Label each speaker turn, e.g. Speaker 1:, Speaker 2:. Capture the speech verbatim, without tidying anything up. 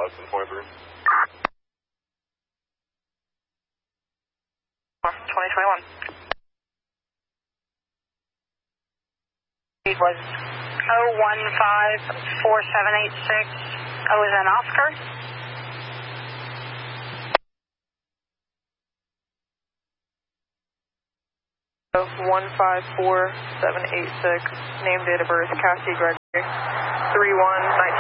Speaker 1: Hudson Point three.
Speaker 2: twenty twenty-one. Speed was oh one five four seven eight six. O is in Oscar.
Speaker 3: one five four seven eight six. Name, date of birth, Cassie Gregory. three one nineteen